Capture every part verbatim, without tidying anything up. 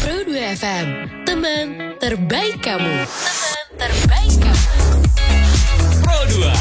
Pro dua F M, teman terbaik kamu. Teman terbaik kamu. Pro dua.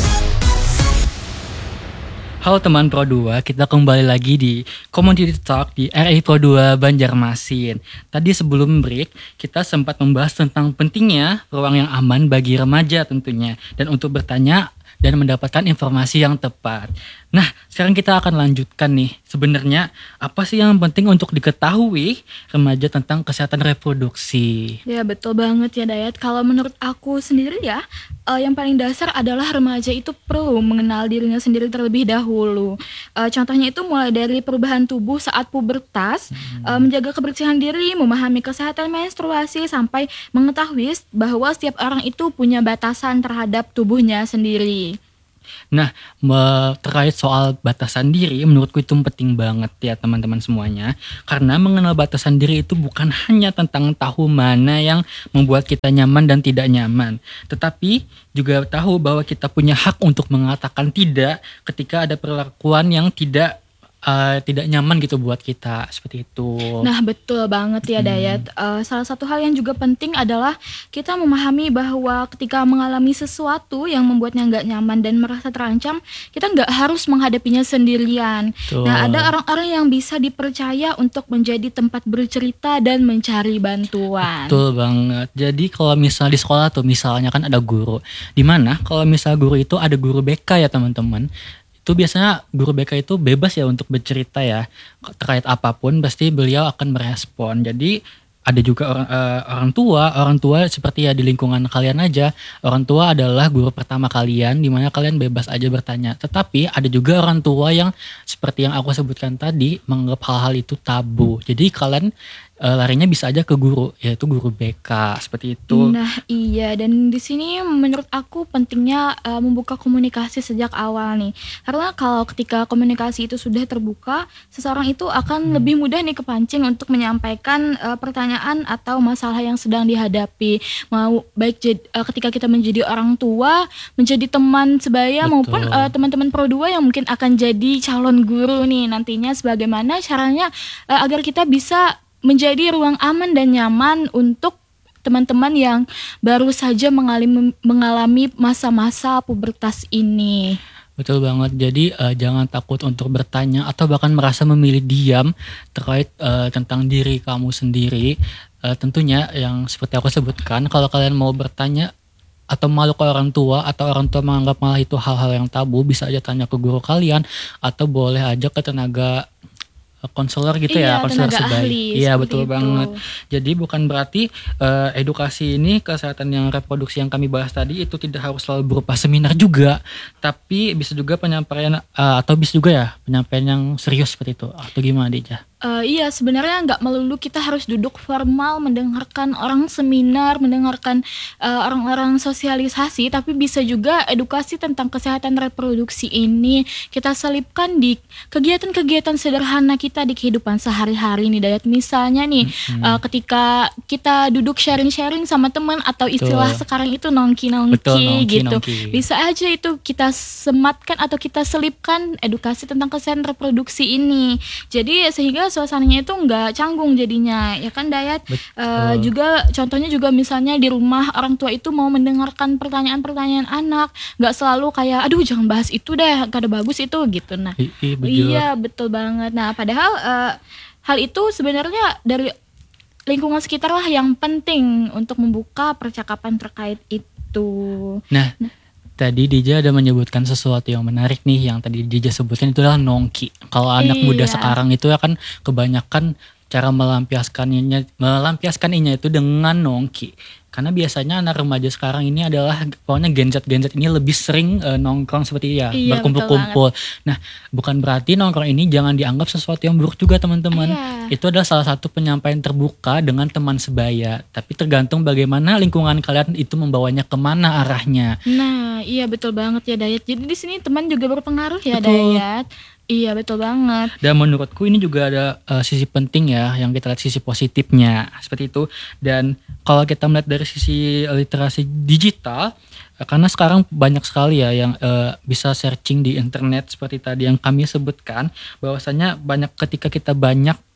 Halo teman Pro dua, kita kembali lagi di Community Talk di R I Pro dua Banjarmasin. Tadi sebelum break, kita sempat membahas tentang pentingnya ruang yang aman bagi remaja tentunya. Dan untuk bertanya dan mendapatkan informasi yang tepat. Nah, sekarang kita akan lanjutkan nih. Sebenarnya apa sih yang penting untuk diketahui remaja tentang kesehatan reproduksi? Ya betul banget ya Dayat. Kalau menurut aku sendiri ya, uh, yang paling dasar adalah remaja itu perlu mengenal dirinya sendiri terlebih dahulu. Uh, contohnya itu mulai dari perubahan tubuh saat pubertas, hmm. uh, menjaga kebersihan diri, memahami kesehatan menstruasi, sampai mengetahui bahwa setiap orang itu punya batasan terhadap tubuhnya sendiri. Nah, terkait soal batasan diri, menurutku itu penting banget ya teman-teman semuanya. Karena mengenal batasan diri itu bukan hanya tentang tahu mana yang membuat kita nyaman dan tidak nyaman. Tetapi juga tahu bahwa kita punya hak untuk mengatakan tidak ketika ada perlakuan yang tidak Uh, tidak nyaman gitu buat kita, seperti itu. Nah betul banget ya Dayat. hmm. uh, Salah satu hal yang juga penting adalah kita memahami bahwa ketika mengalami sesuatu yang membuatnya gak nyaman dan merasa terancam, kita gak harus menghadapinya sendirian. Betul. Nah ada orang-orang yang bisa dipercaya untuk menjadi tempat bercerita dan mencari bantuan. Betul banget. Jadi kalau misalnya di sekolah tuh, misalnya kan ada guru, dimana kalau misalnya guru itu ada guru B K ya teman-teman, itu biasanya guru B K itu bebas ya untuk bercerita ya terkait apapun, pasti beliau akan merespon. Jadi ada juga orang uh, orang tua orang tua seperti ya di lingkungan kalian aja, orang tua adalah guru pertama kalian, dimana kalian bebas aja bertanya. Tetapi ada juga orang tua yang seperti yang aku sebutkan tadi menganggap hal-hal itu tabu. Jadi kalian Uh, larinya bisa aja ke guru, yaitu guru B K, seperti itu. Nah iya, dan di sini menurut aku pentingnya uh, membuka komunikasi sejak awal nih, karena kalau ketika komunikasi itu sudah terbuka, seseorang itu akan hmm. lebih mudah nih kepancing untuk menyampaikan uh, pertanyaan atau masalah yang sedang dihadapi, mau baik jad, uh, ketika kita menjadi orang tua, menjadi teman sebaya, Betul. maupun uh, teman-teman Pro dua yang mungkin akan jadi calon guru nih nantinya. Sebagaimana caranya uh, agar kita bisa menjadi ruang aman dan nyaman untuk teman-teman yang baru saja mengalami, mengalami masa-masa pubertas ini. Betul banget. Jadi uh, jangan takut untuk bertanya atau bahkan merasa memilih diam terkait uh, tentang diri kamu sendiri. Uh, tentunya yang seperti aku sebutkan, kalau kalian mau bertanya atau malu ke orang tua, atau orang tua menganggap malah itu hal-hal yang tabu, bisa aja tanya ke guru kalian, atau boleh aja ke tenaga konselor gitu iya, ya, konselor sebaya. Iya betul itu. banget. Jadi bukan berarti uh, edukasi ini, kesehatan yang reproduksi yang kami bahas tadi itu tidak harus selalu berupa seminar juga, tapi bisa juga penyampaian uh, atau bisa juga ya penyampaian yang serius seperti itu. Atau gimana Dija? Uh, iya sebenarnya nggak melulu kita harus duduk formal mendengarkan orang seminar, mendengarkan uh, orang-orang sosialisasi, tapi bisa juga edukasi tentang kesehatan reproduksi ini kita selipkan di kegiatan-kegiatan sederhana kita di kehidupan sehari-hari nih Dayat. Misalnya nih hmm. uh, ketika kita duduk sharing-sharing sama teman, atau istilah Betul. sekarang itu nongki-nongki Betul, nongki, gitu, nongki. bisa aja itu kita sematkan atau kita selipkan edukasi tentang kesehatan reproduksi ini. Jadi sehingga suasananya itu nggak canggung jadinya, ya kan Dayat. Uh, juga contohnya juga misalnya di rumah orang tua itu mau mendengarkan pertanyaan-pertanyaan anak, nggak selalu kayak aduh jangan bahas itu deh, gak ada bagus itu gitu. Nah I, i, iya betul banget. Nah padahal uh, hal itu sebenarnya dari lingkungan sekitar lah yang penting untuk membuka percakapan terkait itu. Nah, nah tadi Dija ada menyebutkan sesuatu yang menarik nih, yang tadi Dija sebutkan itu adalah nongki. Kalau anak iya. muda sekarang itu akan kebanyakan cara melampiaskannya melampiaskannya itu dengan nongki. Karena biasanya anak remaja sekarang ini adalah pokoknya Gen Z-Gen Z ini lebih sering uh, nongkrong seperti ya, iya, berkumpul-kumpul. Nah, bukan berarti nongkrong ini jangan dianggap sesuatu yang buruk juga teman-teman. Iya. Itu adalah salah satu penyampaian terbuka dengan teman sebaya. Tapi tergantung bagaimana lingkungan kalian itu membawanya kemana arahnya. Nah, iya betul banget ya Dayat. Jadi di sini teman juga berpengaruh ya Betul. Dayat. Iya betul banget. Dan menurutku ini juga ada uh, sisi penting ya, yang kita lihat sisi positifnya seperti itu. Dan kalau kita melihat dari sisi literasi digital, uh, karena sekarang banyak sekali ya yang uh, bisa searching di internet seperti tadi yang kami sebutkan, bahwasanya banyak ketika kita banyak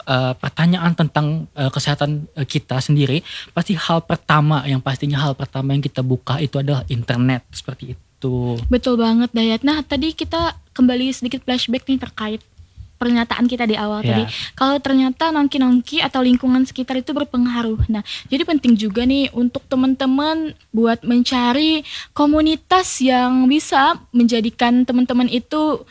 uh, pertanyaan tentang uh, kesehatan uh, kita sendiri, pasti hal pertama yang pastinya hal pertama yang kita buka itu adalah internet seperti itu. Betul banget Dayat. Nah tadi kita kembali sedikit flashback nih terkait pernyataan kita di awal Ya. tadi. Kalau ternyata nongki-nongki atau lingkungan sekitar itu berpengaruh. Nah, jadi penting juga nih untuk teman-teman buat mencari komunitas yang bisa menjadikan teman-teman itu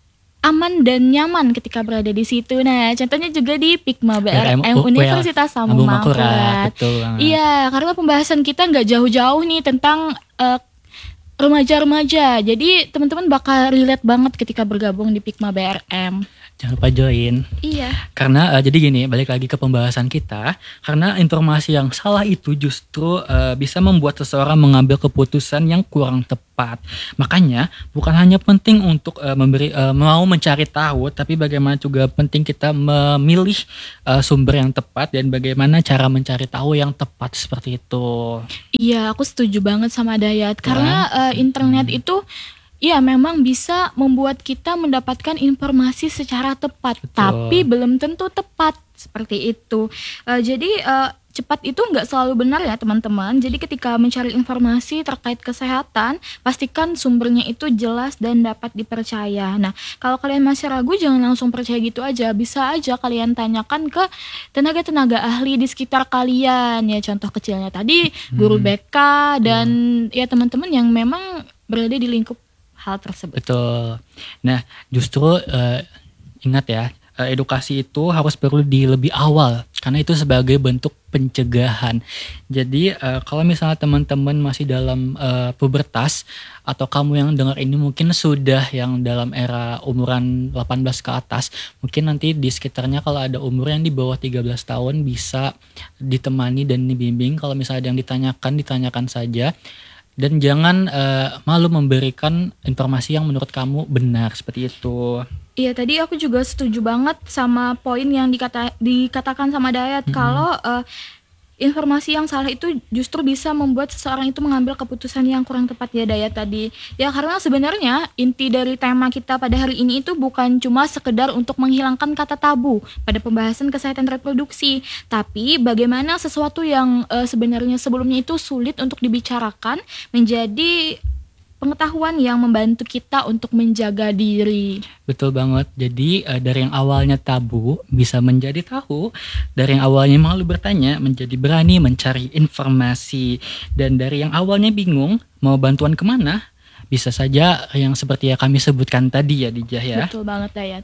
aman dan nyaman ketika berada di situ. Nah, contohnya juga di Pikma B R M Universitas Sambung Mangkurat. Betul banget. Iya, karena pembahasan kita nggak jauh-jauh nih tentang eh, remaja-remaja. Jadi teman-teman bakal relate banget ketika bergabung di Pikma B R M. Jangan lupa join. Iya. Karena uh, jadi gini, balik lagi ke pembahasan kita, karena informasi yang salah itu justru uh, bisa membuat seseorang mengambil keputusan yang kurang tepat. Makanya bukan hanya penting untuk uh, memberi uh, mau mencari tahu, tapi bagaimana juga penting kita memilih uh, sumber yang tepat dan bagaimana cara mencari tahu yang tepat seperti itu. Iya, aku setuju banget sama Dayat. Karena uh, internet itu ya memang bisa membuat kita mendapatkan informasi secara tepat, Betul. tapi belum tentu tepat seperti itu. Uh, jadi uh, cepat itu nggak selalu benar ya teman-teman. Jadi ketika mencari informasi terkait kesehatan, pastikan sumbernya itu jelas dan dapat dipercaya. Nah, kalau kalian masih ragu jangan langsung percaya gitu aja. Bisa aja kalian tanyakan ke tenaga-tenaga ahli di sekitar kalian. Ya contoh kecilnya tadi guru B K dan ya teman-teman yang memang berada di lingkup hal tersebut. Betul. Nah, justru uh, ingat ya, uh, edukasi itu harus perlu di lebih awal karena itu sebagai bentuk pencegahan. Jadi uh, kalau misalnya teman-teman masih dalam uh, pubertas atau kamu yang dengar ini mungkin sudah yang dalam era umuran delapan belas ke atas, mungkin nanti di sekitarnya kalau ada umur yang di bawah tiga belas tahun bisa ditemani dan dibimbing. Kalau misalnya ada yang ditanyakan, ditanyakan saja. Dan jangan uh, malu memberikan informasi yang menurut kamu benar seperti itu. Iya, tadi aku juga setuju banget sama poin yang dikata, dikatakan sama Dayat. Mm-hmm. Kalau uh, informasi yang salah itu justru bisa membuat seseorang itu mengambil keputusan yang kurang tepat ya Dayat tadi. Ya karena sebenarnya inti dari tema kita pada hari ini itu bukan cuma sekedar untuk menghilangkan kata tabu pada pembahasan kesehatan reproduksi, tapi bagaimana sesuatu yang uh, sebenarnya sebelumnya itu sulit untuk dibicarakan menjadi pengetahuan yang membantu kita untuk menjaga diri. Betul banget. Jadi uh, dari yang awalnya tabu bisa menjadi tahu, dari yang awalnya malu bertanya menjadi berani mencari informasi, dan dari yang awalnya bingung mau bantuan kemana bisa saja yang seperti yang kami sebutkan tadi ya Dijah ya. Betul banget Dayat.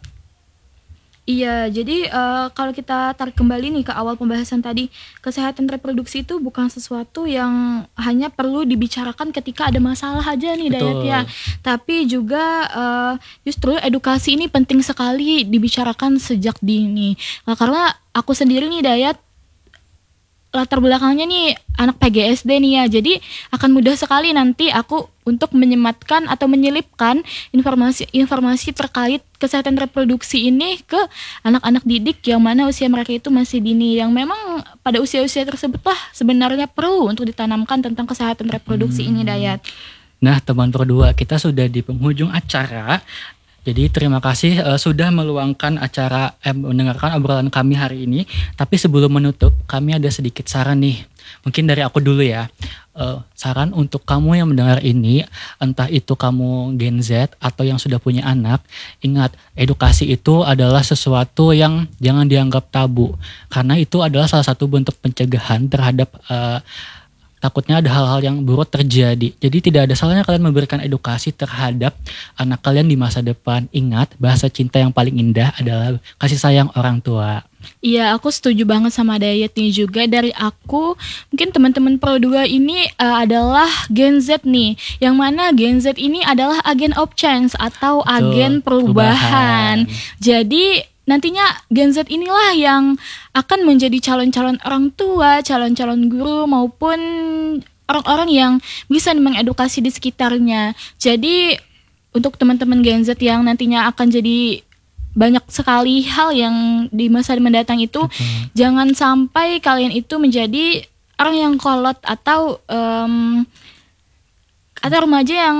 Iya, jadi uh, kalau kita tarik kembali nih ke awal pembahasan tadi, kesehatan reproduksi itu bukan sesuatu yang hanya perlu dibicarakan ketika ada masalah aja nih Dayat ya. Tapi juga uh, justru edukasi ini penting sekali dibicarakan sejak dini. Nah, karena aku sendiri nih Dayat, latar belakangnya nih anak P G S D nih ya, jadi akan mudah sekali nanti aku untuk menyematkan atau menyelipkan informasi-informasi terkait kesehatan reproduksi ini ke anak-anak didik yang mana usia mereka itu masih dini, yang memang pada usia-usia tersebutlah sebenarnya perlu untuk ditanamkan tentang kesehatan reproduksi hmm. ini Dayat. Nah teman berdua, kita sudah di penghujung acara. Jadi terima kasih uh, sudah meluangkan acara eh, mendengarkan obrolan kami hari ini. Tapi sebelum menutup, kami ada sedikit saran nih. Mungkin dari aku dulu ya. Uh, saran untuk kamu yang mendengar ini, entah itu kamu Gen Z atau yang sudah punya anak, ingat edukasi itu adalah sesuatu yang jangan dianggap tabu. Karena itu adalah salah satu bentuk pencegahan terhadap uh, takutnya ada hal-hal yang buruk terjadi. Jadi tidak ada salahnya kalian memberikan edukasi terhadap anak kalian di masa depan. Ingat, bahasa cinta yang paling indah adalah kasih sayang orang tua. Iya, aku setuju banget sama Dayat nih juga. Dari aku, mungkin teman-teman Pro dua ini uh, adalah Gen Z nih. Yang mana Gen Z ini adalah agen of change atau Betul, agen perubahan. perubahan. Jadi nantinya Gen Z inilah yang akan menjadi calon-calon orang tua, calon-calon guru maupun orang-orang yang bisa mengedukasi di sekitarnya. Jadi untuk teman-teman Gen Z yang nantinya akan jadi banyak sekali hal yang di masa mendatang itu, Betul. Jangan sampai kalian itu menjadi orang yang kolot atau um, atau remaja yang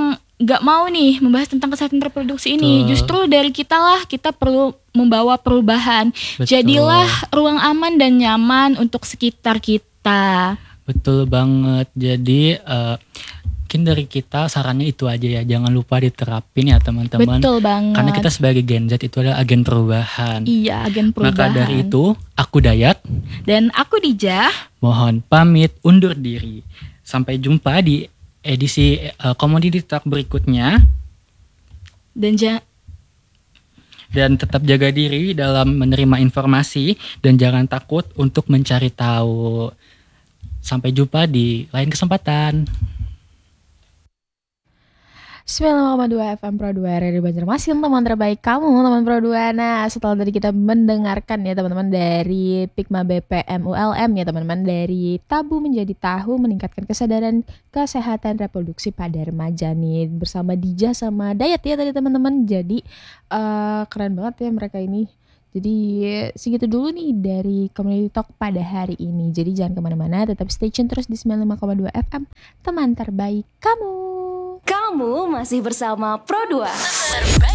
nggak mau nih membahas tentang kesehatan reproduksi ini. Betul. Justru dari kita lah, kita perlu membawa perubahan. Betul. Jadilah ruang aman dan nyaman untuk sekitar kita. Betul banget. Jadi eh, mungkin dari kita sarannya itu aja ya. Jangan lupa diterapin ya teman-teman. Betul banget. Karena kita sebagai Gen Z itu adalah agen perubahan. Iya, agen perubahan. Maka dari itu, aku Dayat, Dan aku Dija. mohon pamit undur diri. Sampai jumpa di edisi eh, Community Talk berikutnya. Dan ja- Dan tetap jaga diri dalam menerima informasi dan jangan takut untuk mencari tahu. Sampai jumpa di lain kesempatan. sembilan puluh lima koma dua F M Pro dua Radio Banjarmasin, teman terbaik kamu, teman Pro dua. Nah, setelah tadi kita mendengarkan ya teman-teman dari Pikma B P M U L M ya teman-teman, dari tabu menjadi tahu, meningkatkan kesadaran kesehatan reproduksi pada remaja nih, bersama Dija sama Dayat ya tadi teman-teman. Jadi uh, keren banget ya mereka ini. Jadi segitu dulu nih dari Community Talk pada hari ini. Jadi jangan kemana-mana, tetap stay tune terus di sembilan puluh lima koma dua F M, teman terbaik kamu. Kamu masih bersama Pro dua.